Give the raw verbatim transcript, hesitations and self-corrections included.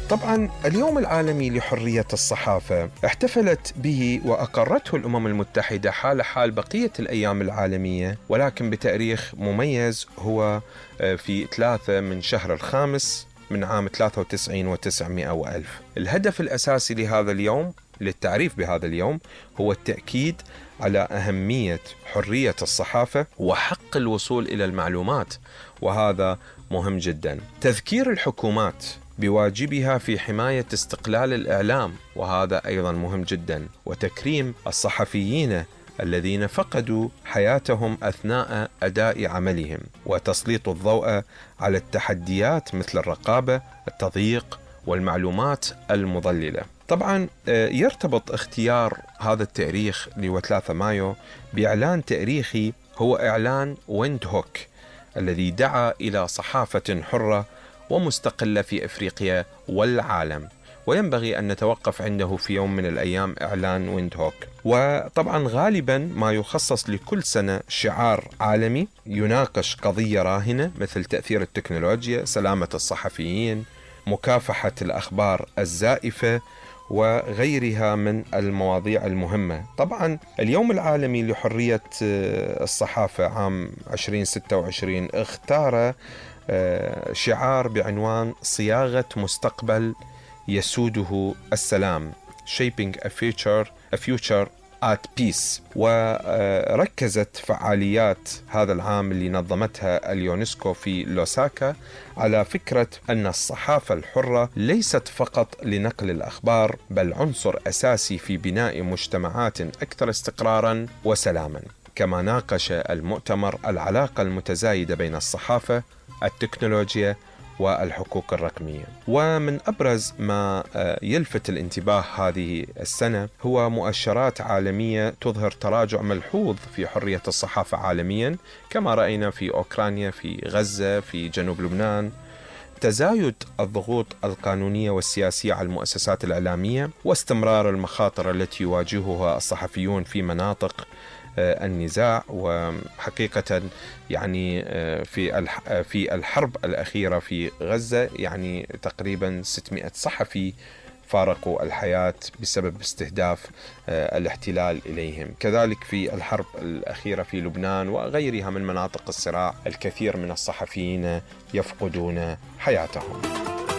طبعا اليوم العالمي لحرية الصحافة احتفلت به وأقرته الأمم المتحدة حال حال بقية الأيام العالمية، ولكن بتاريخ مميز هو في ثلاثة من شهر الخامس من عام ثلاثة وتسعين وتسعمائة وألف. الهدف الأساسي لهذا اليوم للتعريف بهذا اليوم هو التأكيد على أهمية حرية الصحافة وحق الوصول إلى المعلومات، وهذا مهم جدا. تذكير الحكومات بواجبها في حماية استقلال الإعلام، وهذا أيضا مهم جدا. وتكريم الصحفيين الذين فقدوا حياتهم أثناء أداء عملهم، وتسليط الضوء على التحديات مثل الرقابة، التضييق والمعلومات المضللة. طبعا يرتبط اختيار هذا التاريخ اللي هو ثلاثة مايو بإعلان تاريخي هو إعلان ويند هوك الذي دعا إلى صحافة حرة ومستقلة في أفريقيا والعالم، وينبغي أن نتوقف عنده في يوم من الأيام إعلان ويند هوك. وطبعا غالبا ما يخصص لكل سنة شعار عالمي يناقش قضية راهنة مثل تأثير التكنولوجيا، سلامة الصحفيين، مكافحة الأخبار الزائفة وغيرها من المواضيع المهمة. طبعا اليوم العالمي لحرية الصحافة عام ألفين وستة وعشرين اختار شعار بعنوان صياغة مستقبل يسوده السلام Shaping a future, a future at peace. وركزت فعاليات هذا العام اللي نظمتها اليونسكو في لوساكا على فكرة أن الصحافة الحرة ليست فقط لنقل الأخبار، بل عنصر أساسي في بناء مجتمعات أكثر استقراراً وسلاماً. كما ناقش المؤتمر العلاقة المتزايدة بين الصحافة، التكنولوجيا والحقوق الرقمية. ومن أبرز ما يلفت الانتباه هذه السنة هو مؤشرات عالمية تظهر تراجع ملحوظ في حرية الصحافة عالميا، كما رأينا في أوكرانيا، في غزة، في جنوب لبنان، تزايد الضغوط القانونية والسياسية على المؤسسات الإعلامية، واستمرار المخاطر التي يواجهها الصحفيون في مناطق النزاع. وحقيقة يعني في في الحرب الأخيرة في غزة يعني تقريبا ستمائة صحفي فارقوا الحياة بسبب استهداف الاحتلال إليهم. كذلك في الحرب الأخيرة في لبنان وغيرها من مناطق الصراع الكثير من الصحفيين يفقدون حياتهم.